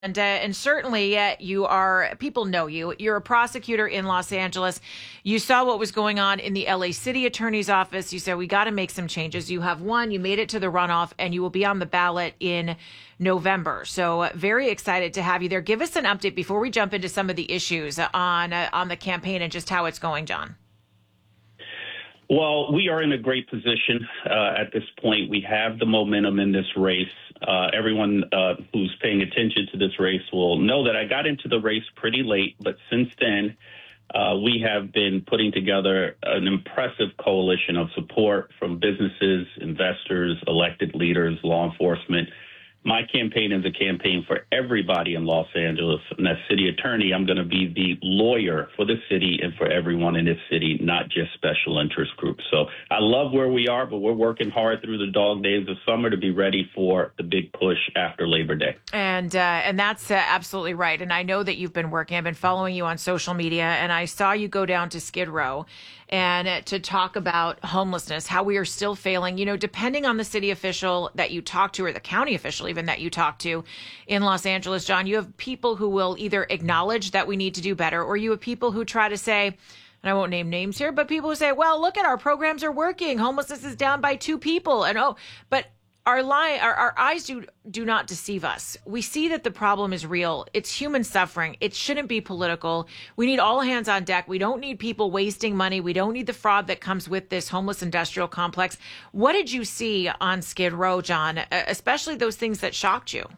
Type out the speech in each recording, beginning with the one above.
And certainly you are, people know you. You're a prosecutor in Los Angeles. You saw what was going on in the LA City Attorney's Office. You said, we got to make some changes. You have won, you made it to the runoff, and you will be on the ballot in November. So very excited to have you there. Give us an update before we jump into some of the issues on the campaign and just how it's going, John. Well, we are in a great position at this point. We have the momentum in this race. Everyone who's paying attention to this race will know that I got into the race pretty late, but since then, we have been putting together an impressive coalition of support from businesses, investors, elected leaders, law enforcement. My campaign is a campaign for everybody in Los Angeles. And as city attorney, I'm going to be the lawyer for the city and for everyone in this city, not just special interest groups. So I love where we are, but we're working hard through the dog days of summer to be ready for the big push after Labor Day. And that's absolutely right. And I know that you've been working. I've been following you on social media, and I saw you go down to Skid Row and to talk about homelessness, how we are still failing, depending on the city official that you talk to or the county official even that you talk to in Los Angeles, John. You have people who will either acknowledge that we need to do better, or you have people who try to say, and I won't name names here, but people who say, well, look at our programs are working. Homelessness is down by 2 people. And but our eyes do not deceive us. We see that the problem is real. It's human suffering. It shouldn't be political. We need all hands on deck. We don't need people wasting money. We don't need the fraud that comes with this homeless industrial complex. What did you see on Skid Row, John, especially those things that shocked you?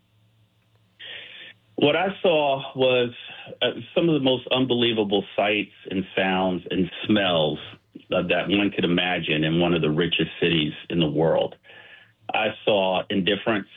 What I saw was some of the most unbelievable sights and sounds and smells that one could imagine in one of the richest cities in the world. I saw indifference.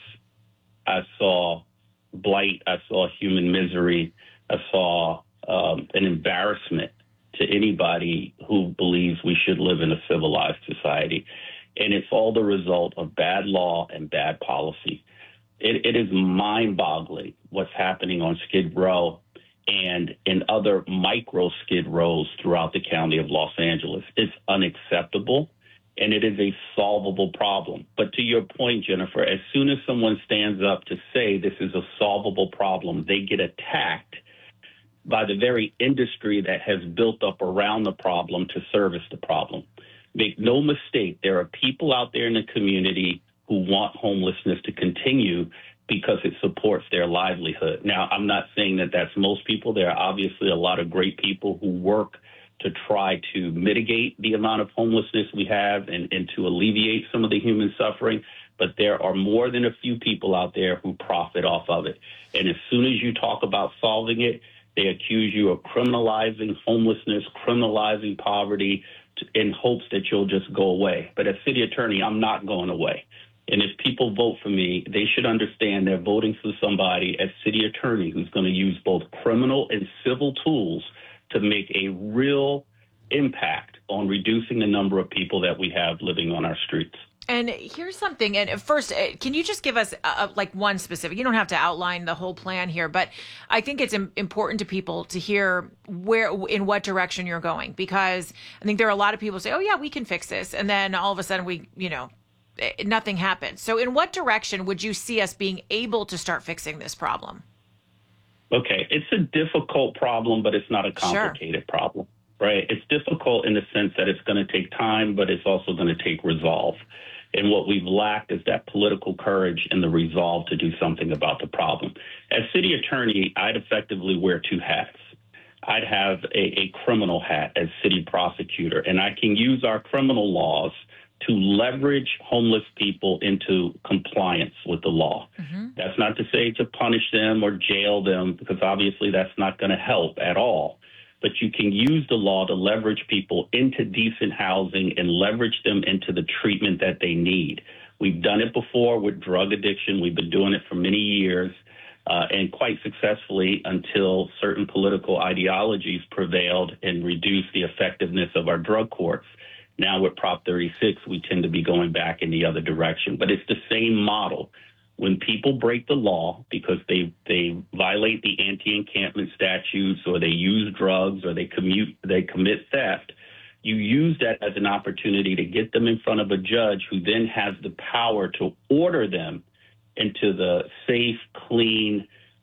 I saw blight. I saw human misery. I saw an embarrassment to anybody who believes we should live in a civilized society. And it's all the result of bad law and bad policy. It is mind-boggling what's happening on Skid Row and in other micro Skid Rows throughout the county of Los Angeles. It's unacceptable. And it is a solvable problem. But to your point, Jennifer, as soon as someone stands up to say this is a solvable problem, they get attacked by the very industry that has built up around the problem to service the problem. Make no mistake, there are people out there in the community who want homelessness to continue because it supports their livelihood. Now, I'm not saying that that's most people. There are obviously a lot of great people who work to try to mitigate the amount of homelessness we have and to alleviate some of the human suffering. But there are more than a few people out there who profit off of it. And as soon as you talk about solving it, they accuse you of criminalizing homelessness, criminalizing poverty in hopes that you'll just go away. But as city attorney, I'm not going away. And if people vote for me, they should understand they're voting for somebody as city attorney who's going to use both criminal and civil tools to make a real impact on reducing the number of people that we have living on our streets. And here's something. And first, can you just give us like one specific? You don't have to outline the whole plan here, but I think it's important to people to hear in what direction you're going, because I think there are a lot of people who say, oh, yeah, we can fix this. And then all of a sudden nothing happens. So in what direction would you see us being able to start fixing this problem? Okay, it's a difficult problem, but it's not a complicated problem, right? It's difficult in the sense that it's going to take time, but it's also going to take resolve. And what we've lacked is that political courage and the resolve to do something about the problem. As city attorney, I'd effectively wear 2 hats. I'd have a criminal hat as city prosecutor, and I can use our criminal laws to leverage homeless people into compliance with the law. Mm-hmm. That's not to say to punish them or jail them, because obviously that's not going to help at all. But you can use the law to leverage people into decent housing and leverage them into the treatment that they need. We've done it before with drug addiction. We've been doing it for many years and quite successfully until certain political ideologies prevailed and reduced the effectiveness of our drug courts. Now with Prop 36, we tend to be going back in the other direction. But it's the same model. When people break the law because they violate the anti-encampment statutes or they use drugs or they commit theft, you use that as an opportunity to get them in front of a judge who then has the power to order them into the safe, clean,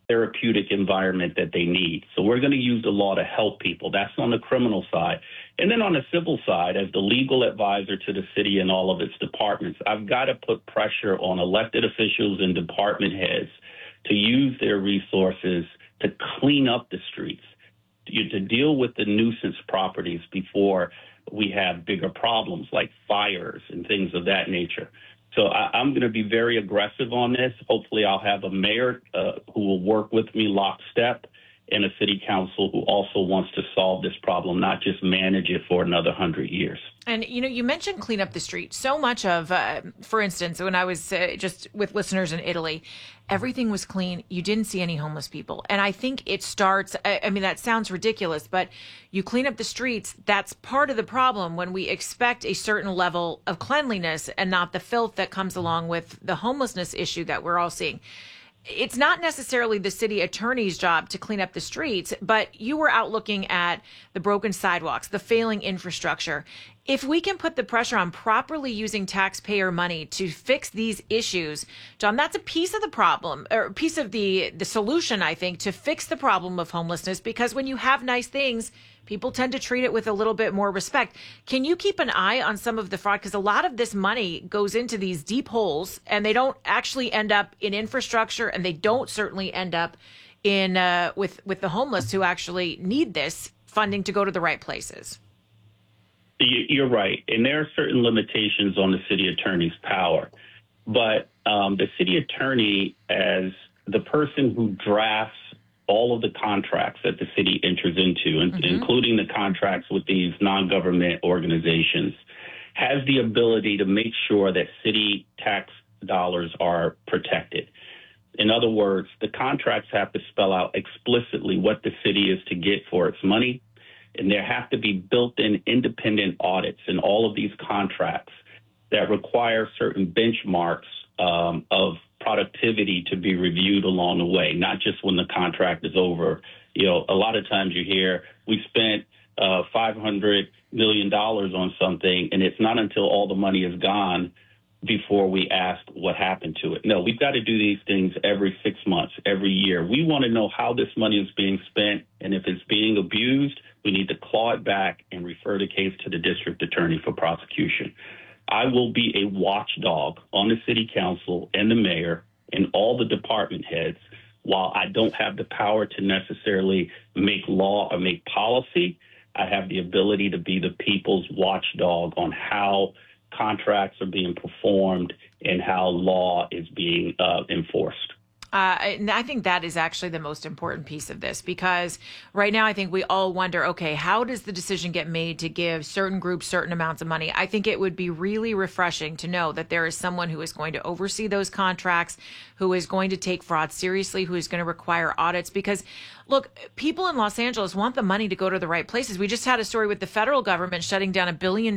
therapeutic environment that they need. So we're going to use the law to help people. That's on the criminal side. And then on the civil side, as the legal advisor to the city and all of its departments, I've got to put pressure on elected officials and department heads to use their resources to clean up the streets, to deal with the nuisance properties before we have bigger problems like fires and things of that nature. So I'm going to be very aggressive on this. Hopefully I'll have a mayor who will work with me lockstep and a city council who also wants to solve this problem, not just manage it for another 100 years. And, you mentioned clean up the street. So much of, for instance, when I was just with listeners in Italy, everything was clean. You didn't see any homeless people. And I think it starts, I mean, that sounds ridiculous, but you clean up the streets. That's part of the problem when we expect a certain level of cleanliness and not the filth that comes along with the homelessness issue that we're all seeing. It's not necessarily the city attorney's job to clean up the streets, but you were out looking at the broken sidewalks, the failing infrastructure. If we can put the pressure on properly using taxpayer money to fix these issues, John, that's a piece of the problem, or a piece of the solution, I think, to fix the problem of homelessness, because when you have nice things, people tend to treat it with a little bit more respect. Can you keep an eye on some of the fraud? Because a lot of this money goes into these deep holes, and they don't actually end up in infrastructure, and they don't certainly end up in with the homeless who actually need this funding to go to the right places. You're right. And there are certain limitations on the city attorney's power. But the city attorney, as the person who drafts all of the contracts that the city enters into, including the contracts with these non-government organizations, has the ability to make sure that city tax dollars are protected. In other words, the contracts have to spell out explicitly what the city is to get for its money, and there have to be built-in independent audits in all of these contracts that require certain benchmarks of productivity to be reviewed along the way, not just when the contract is over. A lot of times you hear we spent $500 million on something, and it's not until all the money is gone before we ask what happened to it. No, we've got to do these things every 6 months, every year. We want to know how this money is being spent, and if it's being abused, we need to claw it back and refer the case to the district attorney for prosecution. I will be a watchdog on the city council and the mayor and all the department heads. While I don't have the power to necessarily make law or make policy, I have the ability to be the people's watchdog on how contracts are being performed and how law is being enforced. And I think that is actually the most important piece of this, because right now I think we all wonder, okay, how does the decision get made to give certain groups certain amounts of money? I think it would be really refreshing to know that there is someone who is going to oversee those contracts, who is going to take fraud seriously, who is going to require audits, because look, people in Los Angeles want the money to go to the right places. We just had a story with the federal government shutting down $1 billion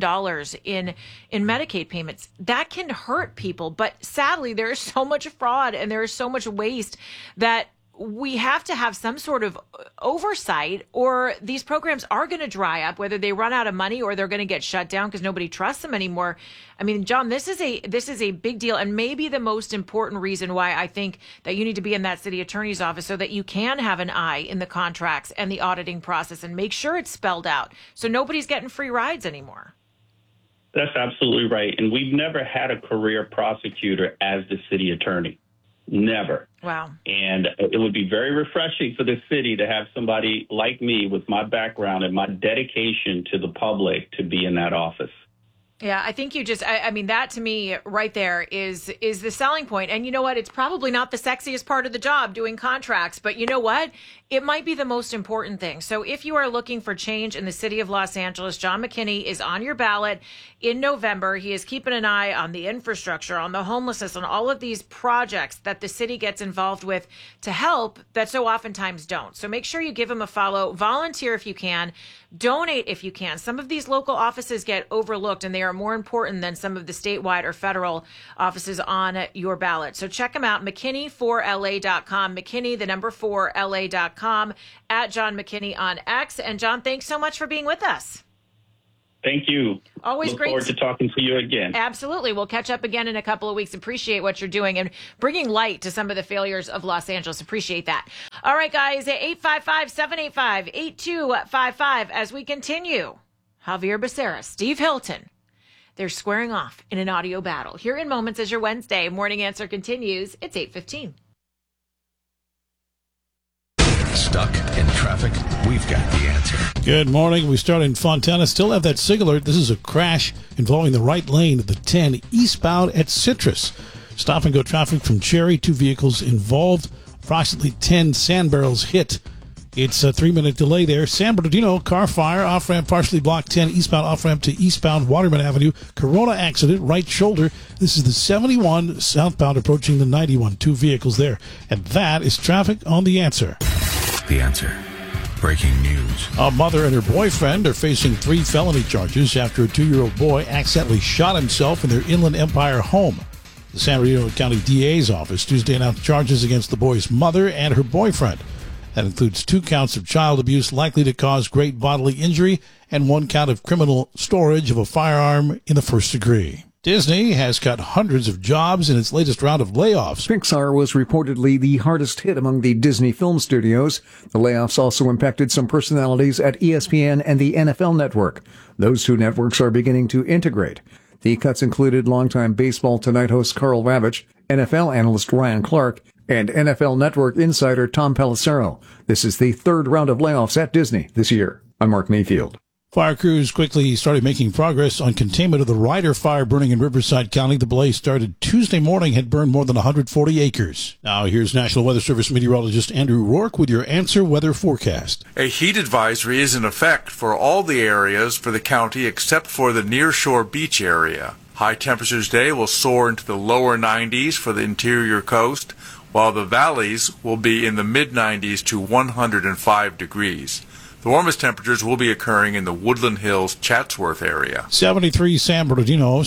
in Medicaid payments. That can hurt people. But sadly, there is so much fraud and there is so much waste that we have to have some sort of oversight, or these programs are going to dry up, whether they run out of money or they're going to get shut down because nobody trusts them anymore. I mean, John, this is a big deal, and maybe the most important reason why I think that you need to be in that city attorney's office, so that you can have an eye in the contracts and the auditing process and make sure it's spelled out, so nobody's getting free rides anymore. That's absolutely right. And we've never had a career prosecutor as the city attorney. Never. Wow. And it would be very refreshing for the city to have somebody like me with my background and my dedication to the public to be in that office. Yeah, I think I mean, that to me right there is the selling point. And you know what? It's probably not the sexiest part of the job, doing contracts, but you know what? It might be the most important thing. So if you are looking for change in the city of Los Angeles, John McKinney is on your ballot in November. He is keeping an eye on the infrastructure, on the homelessness, on all of these projects that the city gets involved with to help that so oftentimes don't. So make sure you give him a follow, volunteer if you can, donate if you can. Some of these local offices get overlooked, and they are more important than some of the statewide or federal offices on your ballot. So check them out, McKinney4LA.com, McKinney, the number 4LA.com, at John McKinney on X. And John, thanks so much for being with us. Thank you. Always Look great. forward to talking to you again. Absolutely. We'll catch up again in a couple of weeks. Appreciate what you're doing and bringing light to some of the failures of Los Angeles. Appreciate that. All right, guys, 855-785-8255 as we continue. Javier Becerra, Steve Hilton. They're squaring off in an audio battle. Here in moments as your Wednesday Morning Answer continues. It's 8:15. Stuck in traffic? We've got the answer. Good morning. We start in Fontana. Still have that signal alert. This is a crash involving the right lane of the 10 eastbound at Citrus. Stop and go traffic from Cherry. 2 vehicles involved. Approximately 10 sand barrels hit. It's a 3-minute delay there. San Bernardino, car fire, off-ramp partially blocked 10, eastbound off-ramp to eastbound Waterman Avenue. Corona accident, right shoulder. This is the 71 southbound approaching the 91. 2 vehicles there. And that is traffic on The Answer. The Answer. Breaking news. A mother and her boyfriend are facing 3 felony charges after a 2-year-old boy accidentally shot himself in their Inland Empire home. The San Bernardino County DA's office Tuesday announced charges against the boy's mother and her boyfriend. That includes 2 counts of child abuse likely to cause great bodily injury and 1 count of criminal storage of a firearm in the first degree. Disney has cut hundreds of jobs in its latest round of layoffs. Pixar was reportedly the hardest hit among the Disney film studios. The layoffs also impacted some personalities at ESPN and the NFL Network. Those 2 networks are beginning to integrate. The cuts included longtime Baseball Tonight host Carl Ravitch, NFL analyst Ryan Clark, and NFL Network insider Tom Pelissero. This is the 3rd round of layoffs at Disney this year. I'm Mark Mayfield. Fire crews quickly started making progress on containment of the Ryder fire burning in Riverside County. The blaze started Tuesday morning, had burned more than 140 acres. Now here's National Weather Service meteorologist Andrew Rourke with your Answer Weather forecast. A heat advisory is in effect for all the areas for the county except for the nearshore beach area. High temperatures today will soar into the lower 90s for the interior coast, while the valleys will be in the mid-90s to 105 degrees. The warmest temperatures will be occurring in the Woodland Hills, Chatsworth area. 73 San Bernardino,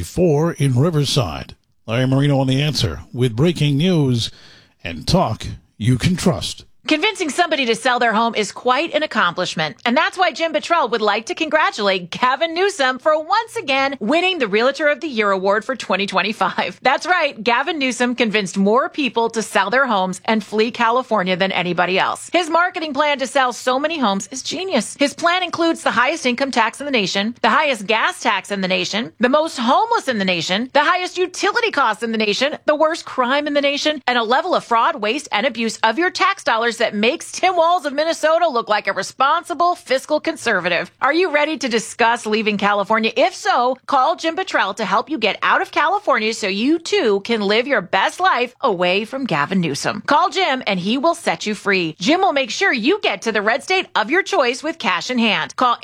74 in Riverside. Larry Marino on The Answer with breaking news and talk you can trust. Convincing somebody to sell their home is quite an accomplishment, and that's why Jim Buttrell would like to congratulate Gavin Newsom for once again winning the Realtor of the Year award for 2025. That's right, Gavin Newsom convinced more people to sell their homes and flee California than anybody else. His marketing plan to sell so many homes is genius. His plan includes the highest income tax in the nation, the highest gas tax in the nation, the most homeless in the nation, the highest utility costs in the nation, the worst crime in the nation, and a level of fraud, waste, and abuse of your tax dollars that makes Tim Walz of Minnesota look like a responsible fiscal conservative. Are you ready to discuss leaving California? If so, call Jim Buttrell to help you get out of California so you too can live your best life away from Gavin Newsom. Call Jim and he will set you free. Jim will make sure you get to the red state of your choice with cash in hand. Call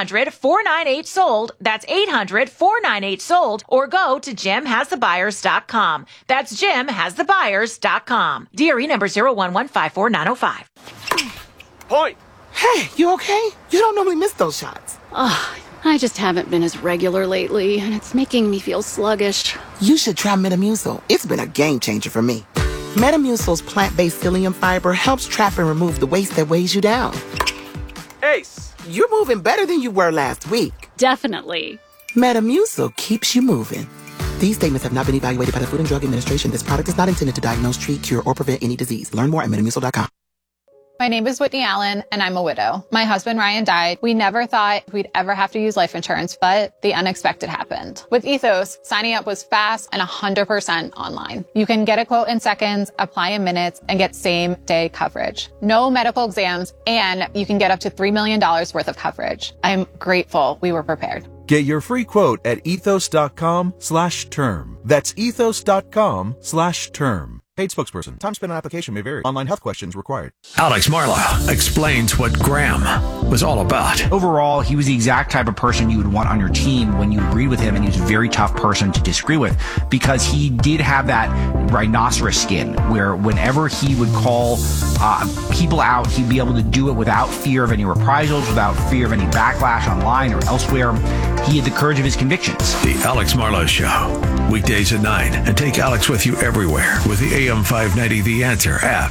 800-498-SOLD. That's 800-498-SOLD, or go to JimHasTheBuyers.com. That's JimHasTheBuyers.com. DRE number 01154-905. Point! Hey, you okay? You don't normally miss those shots. I just haven't been as regular lately, and it's making me feel sluggish. You should try Metamucil. It's been a game changer for me. Metamucil's plant-based psyllium fiber helps trap and remove the waste that weighs you down. Ace! You're moving better than you were last week. Definitely. Metamucil keeps you moving. These statements have not been evaluated by the Food and Drug Administration. This product is not intended to diagnose, treat, cure, or prevent any disease. Learn more at metamucil.com. My name is Whitney Allen, and I'm a widow. My husband, Ryan, died. We never thought we'd ever have to use life insurance, but the unexpected happened. With Ethos, signing up was fast and 100% online. You can get a quote in seconds, apply in minutes, and get same-day coverage. No medical exams, and you can get up to $3 million worth of coverage. I'm grateful we were prepared. Get your free quote at ethos.com/term. That's ethos.com/term. Paid spokesperson. Time spent on application may vary. Online health questions required. Alex Marlow explains what Graham was all about. Overall, he was the exact type of person you would want on your team when you agreed with him, and he was a very tough person to disagree with because he did have that rhinoceros skin where whenever he would call people out, he'd be able to do it without fear of any reprisals, without fear of any backlash online or elsewhere. He had the courage of his convictions. The Alex Marlow Show, weekdays at 9, and take Alex with you everywhere with the AM 590 The Answer app.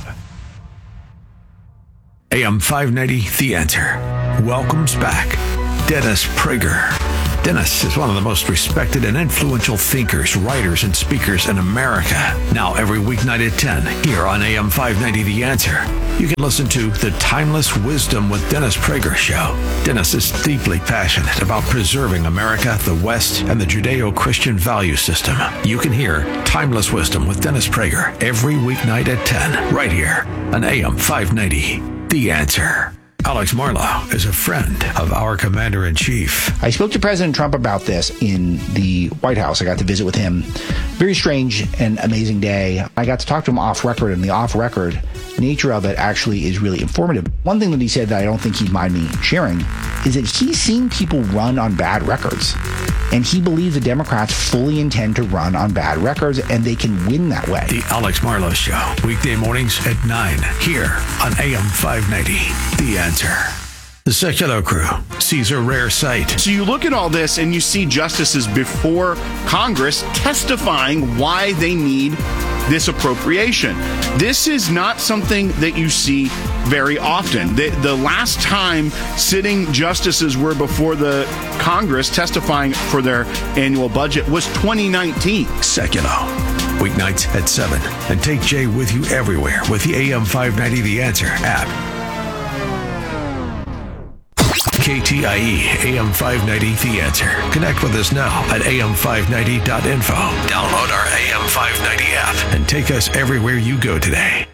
AM 590 The Answer welcomes back Dennis Prager. Dennis is one of the most respected and influential thinkers, writers, and speakers in America. Now every weeknight at 10 here on AM 590 The Answer. You can listen to The Timeless Wisdom with Dennis Prager show. Dennis is deeply passionate about preserving America, the West, and the Judeo-Christian value system. You can hear Timeless Wisdom with Dennis Prager every weeknight at 10 right here on AM 590 The Answer. Alex Marlow is a friend of our commander-in-chief. I spoke to President Trump about this in the White House. I got to visit with him. Very strange and amazing day. I got to talk to him off record, and the off-record nature of it actually is really informative. One thing that he said that I don't think he'd mind me sharing is that he's seen people run on bad records. And he believes the Democrats fully intend to run on bad records, and they can win that way. The Alex Marlow Show, weekday mornings at 9, here on AM 590. The Answer. The Secular Crew sees a rare sight. So you look at all this and you see justices before Congress testifying why they need this appropriation. This is not something that you see very often. The last time sitting justices were before the Congress testifying for their annual budget was 2019. Secular. Weeknights at 7. And take Jay with you everywhere with the AM 590 The Answer app. KTIE AM 590 The Answer. Connect with us now at am590.info. Download our AM 590 app and take us everywhere you go today.